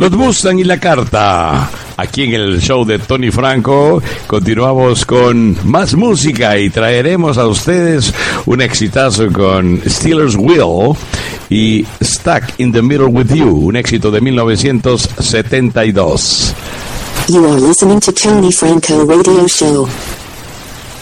Los Mustang y la carta. Aquí en el show de Tony Franco continuamos con más música y traeremos a ustedes un exitazo con Steelers Wheel y Stuck in the Middle with You, un éxito de 1972. You are listening to Tony Franco Radio Show.